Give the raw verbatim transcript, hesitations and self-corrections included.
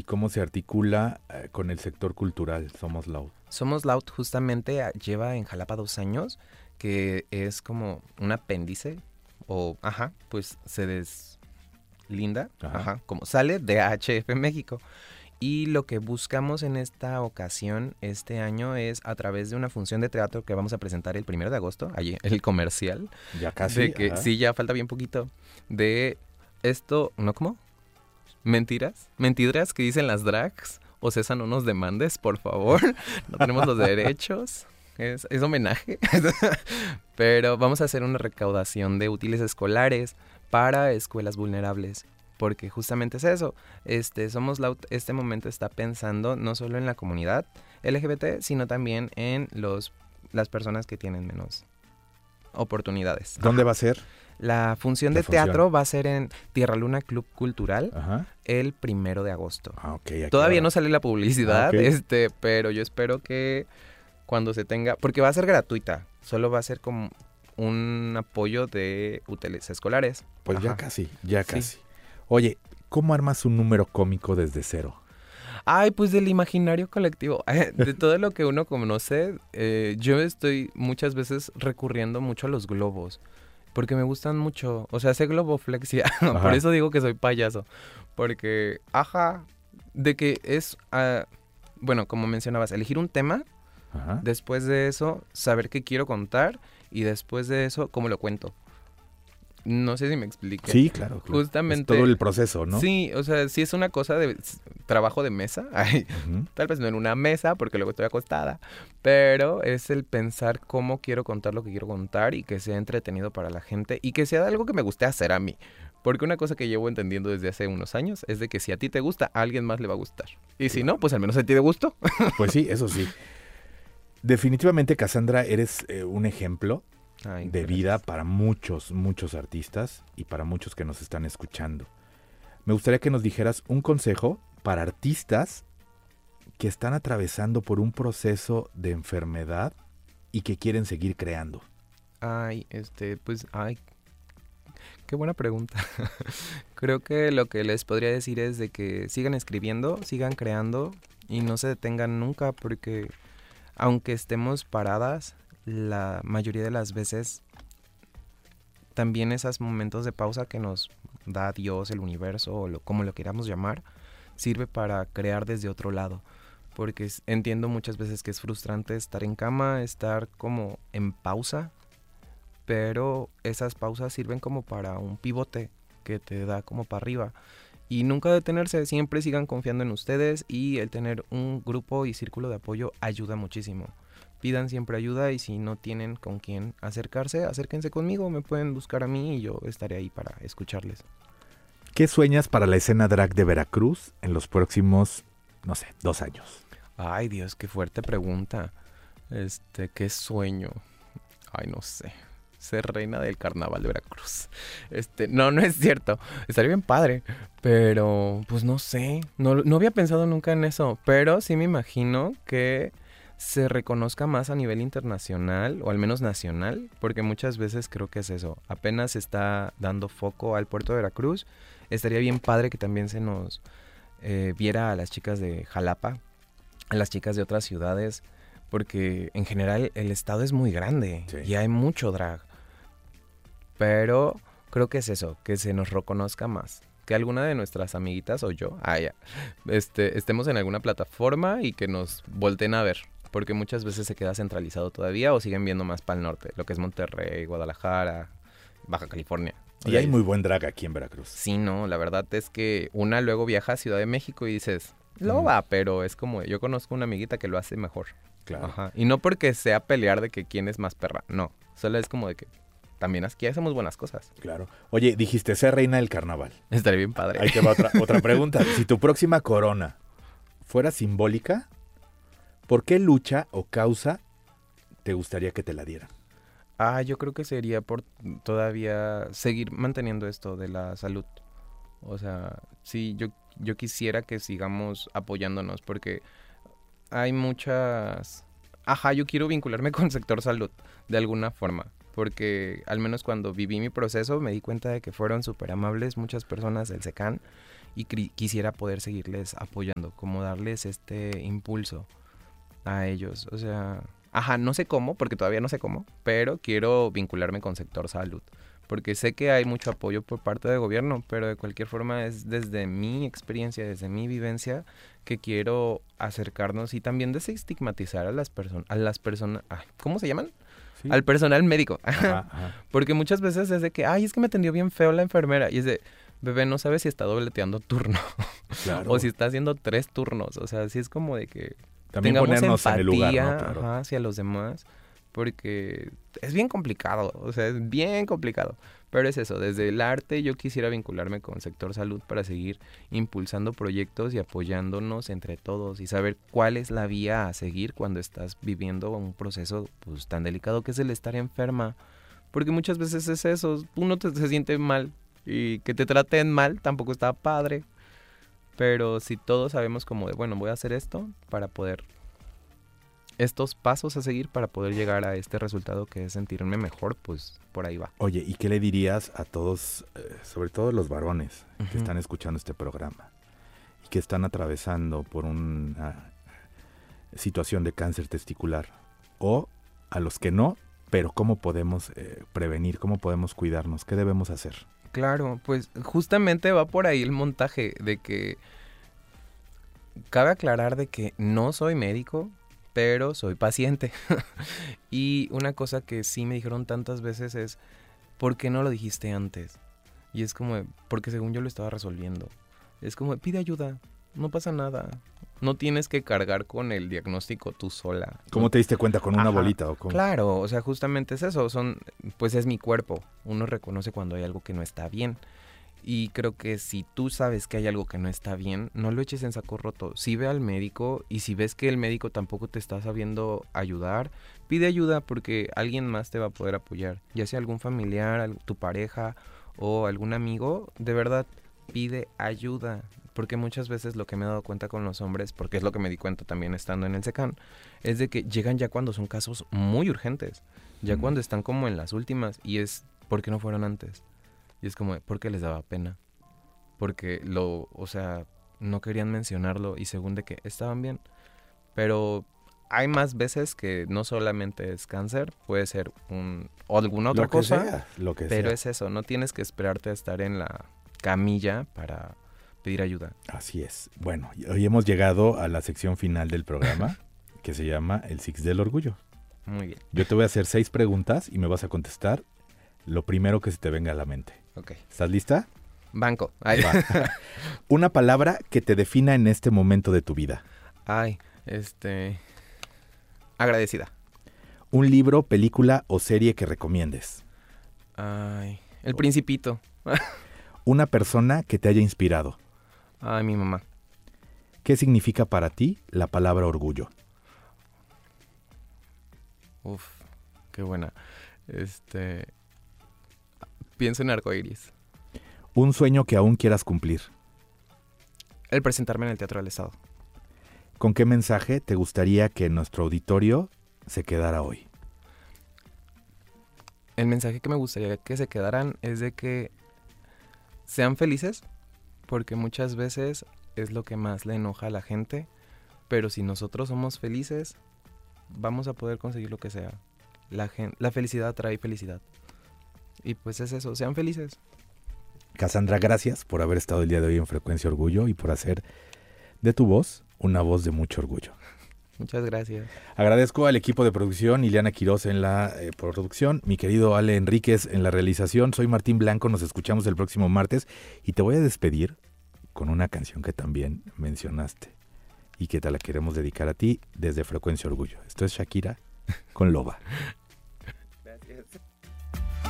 cómo se articula eh, con el sector cultural Somos Loud? Somos Loud justamente a- lleva en Jalapa dos años, que es como un apéndice, o, ajá, pues se deslinda, Ajá. ajá, como sale de A H F México. Y lo que buscamos en esta ocasión, este año, es a través de una función de teatro que vamos a presentar el primero de agosto, allí, el comercial, Ya casi. de que ajá. sí, ya falta bien poquito, de esto, ¿no cómo? ¿Mentiras? ¿Mentiras que dicen las drags? O César, no nos demandes, por favor, no tenemos los derechos. Es, es homenaje. Pero vamos a hacer una recaudación de útiles escolares para escuelas vulnerables. Porque justamente es eso. Este, Somos Loud, este momento está pensando no solo en la comunidad L G B T, sino también en los las personas que tienen menos oportunidades. ¿Dónde Ajá. va a ser? La función La de función. teatro va a ser en Tierra Luna Club Cultural Ajá. el primero de agosto. Ah, ok. ¿a qué Todavía hora? no sale la publicidad, Ah, ok. este, pero yo espero que cuando se tenga, porque va a ser gratuita, solo va a ser como un apoyo de útiles escolares. Pues ya Ajá. casi, ya Sí. casi. Oye, ¿cómo armas un número cómico desde cero? Ay, pues del imaginario colectivo, de todo lo que uno conoce, eh, yo estoy muchas veces recurriendo mucho a los globos, porque me gustan mucho, o sea, sé globoflexia, por Ajá. eso digo que soy payaso, porque, ajá, de que es, ah, bueno, como mencionabas, elegir un tema, Ajá. después de eso, saber qué quiero contar, y después de eso, cómo lo cuento. No sé si me expliqué. Sí, claro, claro. Justamente. Es todo el proceso, ¿no? Sí, o sea, si es una cosa de s- trabajo de mesa, ay, Ujú. tal vez no en una mesa porque luego estoy acostada, pero es el pensar cómo quiero contar lo que quiero contar y que sea entretenido para la gente y que sea algo que me guste hacer a mí. Porque una cosa que llevo entendiendo desde hace unos años es de que si a ti te gusta, a alguien más le va a gustar. Y si no, pues al menos a ti te gustó. Pues sí, eso sí. Definitivamente, Cassandra, eres eh, un ejemplo Ay, de gracias. vida para muchos, muchos artistas y para muchos que nos están escuchando. Me gustaría que nos dijeras un consejo para artistas que están atravesando por un proceso de enfermedad y que quieren seguir creando. Ay, este, pues, ay, qué buena pregunta. Creo que lo que les podría decir es de que sigan escribiendo, sigan creando y no se detengan nunca porque aunque estemos paradas, la mayoría de las veces también esos momentos de pausa que nos da Dios, el universo o lo, como lo queramos llamar, sirve para crear desde otro lado. Porque es- entiendo muchas veces que es frustrante estar en cama, estar como en pausa, pero esas pausas sirven como para un pivote que te da como para arriba. Y nunca detenerse, siempre sigan confiando en ustedes y el tener un grupo y círculo de apoyo ayuda muchísimo. Pidan siempre ayuda y si no tienen con quién acercarse, acérquense conmigo, me pueden buscar a mí y yo estaré ahí para escucharles. ¿Qué sueñas para la escena drag de Veracruz en los próximos, no sé, dos años? Ay, Dios, qué fuerte pregunta. Este, qué sueño. Ay, no sé. Ser reina del carnaval de Veracruz. Este, no, no es cierto. Estaría bien padre. Pero, pues no sé. No, no había pensado nunca en eso. Pero sí me imagino que se reconozca más a nivel internacional o al menos nacional. Porque muchas veces creo que es eso. Apenas se está dando foco al puerto de Veracruz. Estaría bien padre que también se nos eh, viera a las chicas de Jalapa, a las chicas de otras ciudades, porque en general el estado es muy grande Sí. y hay mucho drag. Pero creo que es eso, que se nos reconozca más. Que alguna de nuestras amiguitas o yo, ah, ya, este, estemos en alguna plataforma y que nos volteen a ver. Porque muchas veces se queda centralizado todavía o siguen viendo más para el norte, lo que es Monterrey, Guadalajara, Baja California. Y hay muy buen drag aquí en Veracruz. Sí, no, la verdad es que una luego viaja a Ciudad de México y dices, lo Mm. va, pero es como, yo conozco una amiguita que lo hace mejor. Claro. Ajá. Y no porque sea pelear de que quién es más perra, no. Solo es como de que también aquí hacemos buenas cosas. Claro. Oye, dijiste ser reina del carnaval. Estaría bien padre. Ahí te va otra, otra pregunta. Si tu próxima corona fuera simbólica, ¿por qué lucha o causa te gustaría que te la dieran? Ah, yo creo que sería por todavía seguir manteniendo esto de la salud. O sea, sí, yo, yo quisiera que sigamos apoyándonos porque hay muchas... Ajá, yo quiero vincularme con el sector salud de alguna forma. Porque al menos cuando viví mi proceso me di cuenta de que fueron súper amables muchas personas del SECAN y cri- quisiera poder seguirles apoyando, como darles este impulso a ellos. O sea, ajá, no sé cómo, porque todavía no sé cómo, pero quiero vincularme con sector salud, porque sé que hay mucho apoyo por parte del gobierno, pero de cualquier forma es desde mi experiencia, desde mi vivencia, que quiero acercarnos y también desestigmatizar a las personas, a las personas, ¿cómo se llaman? Sí. Al personal médico. Ajá, ajá. Porque muchas veces es de que, ay, es que me atendió bien feo la enfermera. Y es de, bebé, no sabes si está dobleteando turno. Claro. O si está haciendo tres turnos. O sea, sí es como de que También tengamos ponernos empatía, en el lugar, ¿no? Claro. ajá, hacia los demás. Porque es bien complicado. O sea, es bien complicado. Pero es eso, desde el arte yo quisiera vincularme con sector salud para seguir impulsando proyectos y apoyándonos entre todos y saber cuál es la vía a seguir cuando estás viviendo un proceso pues tan delicado que es el estar enferma. Porque muchas veces es eso, uno te, se siente mal y que te traten mal tampoco está padre. Pero si todos sabemos como de, bueno, voy a hacer esto para poder, estos pasos a seguir para poder llegar a este resultado que es sentirme mejor, pues por ahí va. Oye, ¿y qué le dirías a todos, eh, sobre todo los varones Ujú. que están escuchando este programa y que están atravesando por una situación de cáncer testicular? O a los que no, pero ¿cómo podemos eh, prevenir? ¿Cómo podemos cuidarnos? ¿Qué debemos hacer? Claro, pues justamente va por ahí el montaje de que cabe aclarar de que no soy médico, pero soy paciente. Y una cosa que sí me dijeron tantas veces es, ¿por qué no lo dijiste antes? Y es como, porque según yo lo estaba resolviendo. Es como, pide ayuda, no pasa nada. No tienes que cargar con el diagnóstico tú sola. ¿Cómo te diste cuenta? ¿Con una Ajá. bolita? O con... Claro, o sea, justamente es eso, son, pues es mi cuerpo. Uno reconoce cuando hay algo que no está bien. Y creo que si tú sabes que hay algo que no está bien, no lo eches en saco roto. Sí ve al médico y si ves que el médico tampoco te está sabiendo ayudar, pide ayuda porque alguien más te va a poder apoyar. Ya sea algún familiar, tu pareja o algún amigo, de verdad pide ayuda. Porque muchas veces lo que me he dado cuenta con los hombres, porque es lo que me di cuenta también estando en el SECAN, es de que llegan ya cuando son casos muy urgentes. Ya Mm. cuando están como en las últimas y es, ¿por qué no fueron antes? Y es como, porque les daba pena. Porque lo, o sea, no querían mencionarlo y según de que estaban bien. Pero hay más veces que no solamente es cáncer, puede ser un, o alguna otra lo que cosa. sea, lo que Pero sea. es eso, no tienes que esperarte a estar en la camilla para pedir ayuda. Así es. Bueno, y hoy hemos llegado a la sección final del programa que se llama el Six del Orgullo. Muy bien, Yo te voy a hacer seis preguntas y me vas a contestar lo primero que se te venga a la mente. ok. ¿Estás lista? Banco. Ay, Va. Una palabra que te defina en este momento de tu vida. ay, este... agradecida. Un libro, película o serie que recomiendes. Ay, el Principito. Una persona que te haya inspirado. Ay, mi mamá. ¿Qué significa para ti la palabra orgullo? Uf, qué buena. Este... pienso en arcoiris. Un sueño que aún quieras cumplir. El presentarme en el Teatro del Estado. ¿Con qué mensaje te gustaría que nuestro auditorio se quedara hoy? El mensaje que me gustaría que se quedaran es de que sean felices, porque muchas veces es lo que más le enoja a la gente, pero si nosotros somos felices, vamos a poder conseguir lo que sea. La, gen- la felicidad trae felicidad. Y pues es eso, sean felices. Cassandra, gracias por haber estado el día de hoy en Frecuencia Orgullo y por hacer de tu voz una voz de mucho orgullo. Muchas gracias. Agradezco al equipo de producción, Ileana Quiroz en la eh, producción, mi querido Ale Enríquez en la realización. Soy Martín Blanco, nos escuchamos el próximo martes y te voy a despedir con una canción que también mencionaste y que te la queremos dedicar a ti desde Frecuencia Orgullo. Esto es Shakira con Loba.